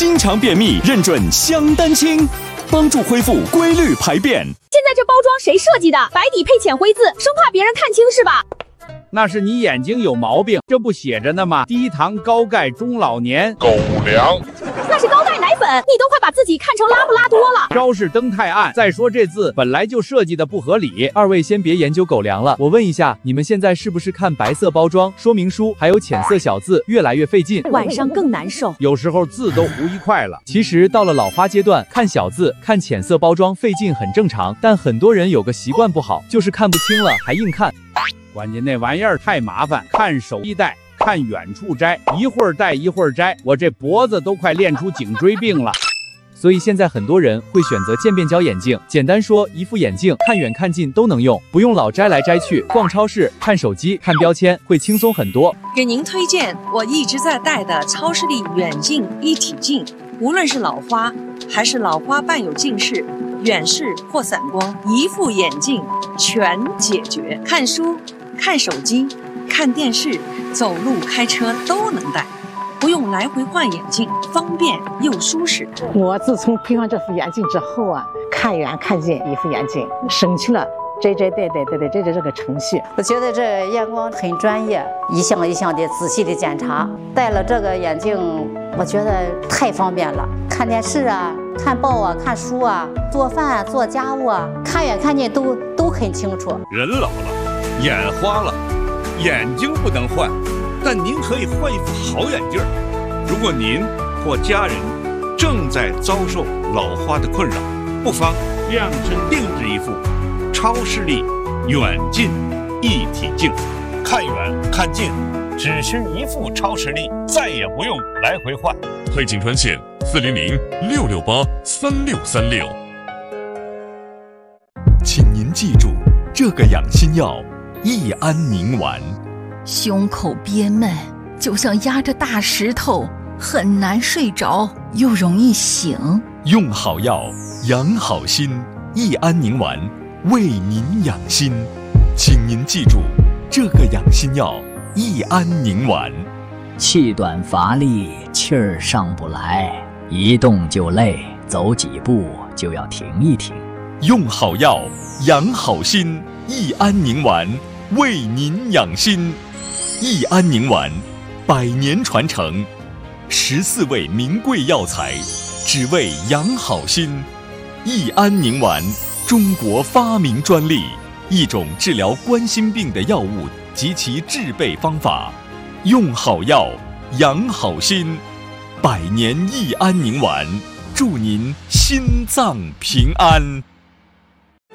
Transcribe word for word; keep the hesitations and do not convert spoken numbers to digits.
经常便秘认准香丹清，帮助恢复规律排便。 现在这包装谁设计的？白底配浅灰字，生怕别人看清是吧？ 那是你眼睛有毛病，这不写着呢吗？低糖高钙中老年狗粮。 那是高钙奶粉，你都快把自己看成拉布拉多了。 招式灯太暗，再说这字本来就设计的不合理。 二位先别研究狗粮了，我问一下，你们现在是不是看白色包装、说明书还有浅色小字越来越费劲， 晚上更难受？ 有时候字都糊一块了。 其实到了老花阶段，看小字、看浅色包装费劲很正常，但很多人有个习惯不好，就是看不清了还硬看。 关键那玩意儿太麻烦，看手一戴，看远处摘，一会儿戴一会儿摘，我这脖子都快练出颈椎病了。 所以现在很多人会选择渐变焦眼镜，简单说，一副眼镜看远看近都能用，不用老摘来摘去，逛超市、看手机、看标签会轻松很多。 给您推荐我一直在戴的超视力远近一体镜，无论是老花还是老花伴有近视、远视或散光，一副眼镜全解决。看书、看手机、看电视、走路、开车都能戴，不用来回换眼镜，方便又舒适。 我自从配上这副眼镜之后啊，看远看近一副眼镜，省去了摘摘戴戴戴戴摘摘这个程序。 我觉得这验光很专业，一项一项的仔细的检查。戴了这个眼镜，我觉得太方便了，看电视啊、看报啊、看书啊、做饭、做家务啊，看远看近都都很清楚。 人老了，眼花了，眼睛不能换，但您可以换一副好眼镜。如果您或家人正在遭受老花的困扰，不妨量身定制一副超视力远近一体镜，看远看近只需一副超视力，再也不用来回换。 汇景专线四零零六六八三六三六。 请您记住，这个养心药益安宁丸。 胸口憋闷，就像压着大石头，很难睡着，又容易醒。 用好药，养好心，益安宁丸为您养心。请您记住，这个养心药益安宁丸。 气短乏力，气儿上不来，一动就累，走几步就要停一停。 用好药，养好心，益安宁丸为您养心。益安宁丸，百年传承，十四味名贵药材，只为养好心。益安宁丸，中国发明专利，一种治疗冠心病的药物及其制备方法。用好药，养好心，百年益安宁丸，祝您心脏平安。